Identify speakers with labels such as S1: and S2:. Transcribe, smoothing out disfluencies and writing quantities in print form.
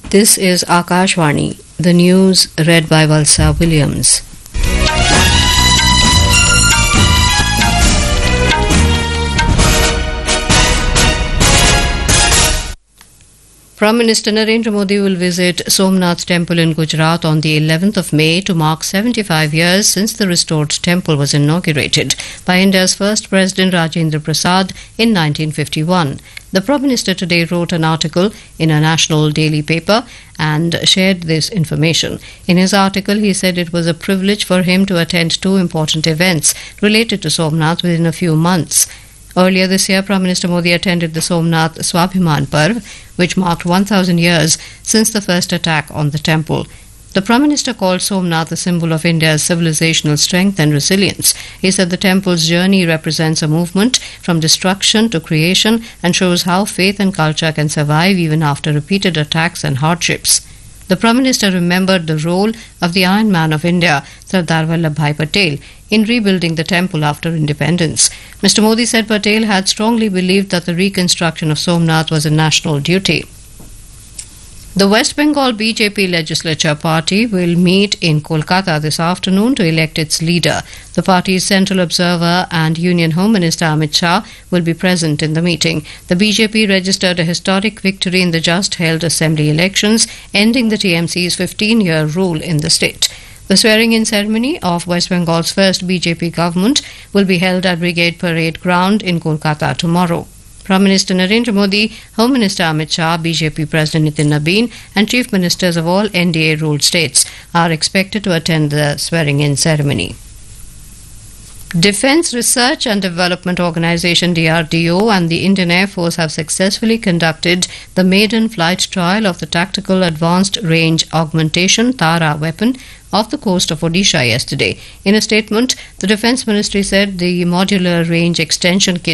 S1: This is Akashvani, the news read by Valsa Williams. Prime Minister Narendra Modi will visit Somnath Temple in Gujarat on the 11th of May to mark 75 years since the restored temple was inaugurated by India's first President Rajendra Prasad in 1951. The Prime Minister today wrote an article in a national daily paper and shared this information. In his article, he said it was a privilege for him to attend two important events related to Somnath within a few months. Earlier this year, Prime Minister Modi attended the Somnath Swabhiman Parv, which marked 1,000 years since the first attack on the temple. The Prime Minister called Somnath a symbol of India's civilizational strength and resilience. He said the temple's journey represents a movement from destruction to creation and shows how faith and culture can survive even after repeated attacks and hardships. The Prime Minister remembered the role of the Iron Man of India, Sardar Vallabhbhai Patel, in rebuilding the temple after independence. Mr. Modi said Patel had strongly believed that the reconstruction of Somnath was a national duty. The West Bengal BJP legislature party will meet in Kolkata this afternoon to elect its leader. The party's central observer and Union Home Minister Amit Shah will be present in the meeting. The BJP registered a historic victory in the just-held assembly elections, ending the TMC's 15-year rule in the state. The swearing-in ceremony of West Bengal's first BJP government will be held at Brigade Parade Ground in Kolkata tomorrow. Prime Minister Narendra Modi, Home Minister Amit Shah, BJP President Nitin Nabin and Chief Ministers of all NDA-ruled states are expected to attend the swearing-in ceremony. Defence Research and Development Organisation DRDO and the Indian Air Force have successfully conducted the maiden flight trial of the Tactical Advanced Range Augmentation TARA weapon off the coast of Odisha yesterday. In a statement, the Defence Ministry said the modular range extension kit